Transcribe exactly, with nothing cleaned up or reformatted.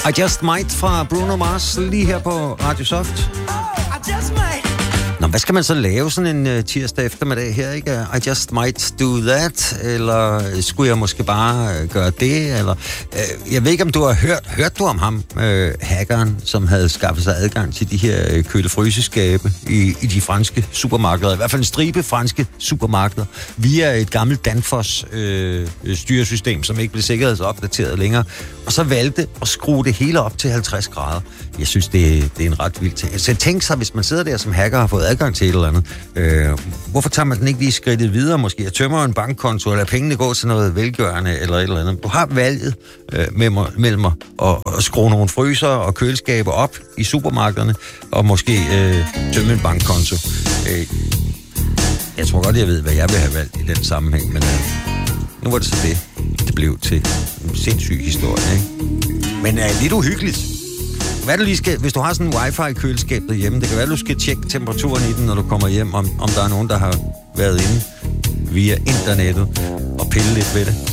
I Just Might fra Bruno Mars lige her på Radio Soft. Nå, hvad skal man så lave sådan en uh, tirsdag eftermiddag her, ikke? I just might do that, eller skulle jeg måske bare uh, gøre det, eller... Uh, jeg ved ikke, om du har hørt... Hørt du om ham, uh, hackeren, som havde skaffet sig adgang til de her uh, køle-fryseskabe i, i de franske supermarkeder, i hvert fald en stribe franske supermarkeder, via et gammelt Danfoss uh, styresystem, som ikke blev sikkerhedsopdateret længere, og så valgte at skrue det hele op til halvtreds grader. Jeg synes, det, det er en ret vild ting. Så tænk sig, hvis man sidder der som hacker og har fået adgang til et eller andet, øh, hvorfor tager man den ikke lige skridtet videre måske? Jeg tømmer en bankkonto, eller pengene går til noget velgørende, eller et eller andet. Du har valget øh, mellem mig og, og skrue nogle fryser og køleskaber op i supermarkederne, og måske øh, tømme en bankkonto. Øh, jeg tror godt, jeg ved, hvad jeg vil have valgt i den sammenhæng, men øh, nu var det så det. Det blev til en sindssyg historie, ikke? Men er øh, lidt uhyggeligt. Hvad du lige skal, hvis du har sådan en wifi-køleskab derhjemme, det kan være, du skal tjekke temperaturen i den, når du kommer hjem, om, om der er nogen, der har været inde via internettet og pille lidt ved det.